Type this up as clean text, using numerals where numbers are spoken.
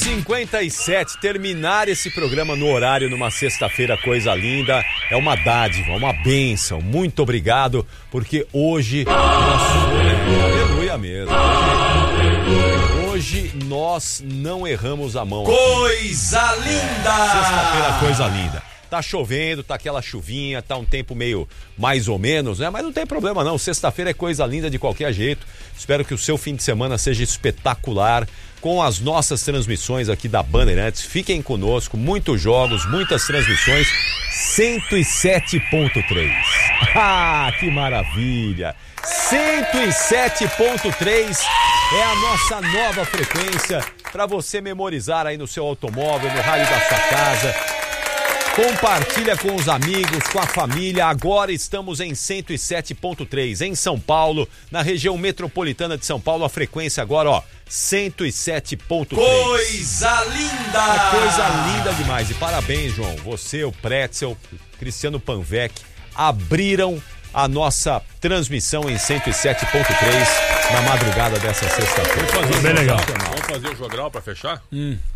8h57, terminar esse programa no horário numa sexta-feira, coisa linda, é uma dádiva, uma bênção. Muito obrigado, porque hoje aleluia mesmo. Hoje nós não erramos a mão. Coisa linda! Sexta-feira, coisa linda. Tá chovendo, tá aquela chuvinha, tá um tempo meio mais ou menos, né? Mas não tem problema não, sexta-feira é coisa linda de qualquer jeito. Espero que o seu fim de semana seja espetacular com as nossas transmissões aqui da Bandeirantes. Fiquem conosco, muitos jogos, muitas transmissões. 107.3. Ah, que maravilha! 107.3 é a nossa nova frequência para você memorizar aí no seu automóvel, no rádio da sua casa. Compartilha com os amigos, com a família. Agora estamos em 107.3 em São Paulo, na região metropolitana de São Paulo. A frequência agora, ó, 107.3. Coisa linda! Coisa linda demais. E parabéns, João. Você, o Pretzel, o Cristiano Panvec abriram a nossa transmissão em 107.3 na madrugada dessa sexta-feira. Vamos fazer o jogral pra fechar?